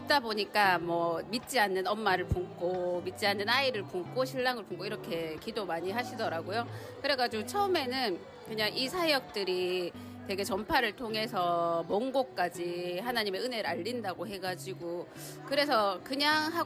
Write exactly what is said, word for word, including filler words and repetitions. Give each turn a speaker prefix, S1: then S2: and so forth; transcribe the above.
S1: 듣다 보니까 뭐 믿지 않는 엄마를 품고 믿지 않는 아이를 품고 신랑을 품고 이렇게 기도 많이 하시더라고요. 그래가지고 처음에는 그냥 이 사역들이 되게 전파를 통해서 먼 곳까지 하나님의 은혜를 알린다고 해가지고 그래서 그냥 하고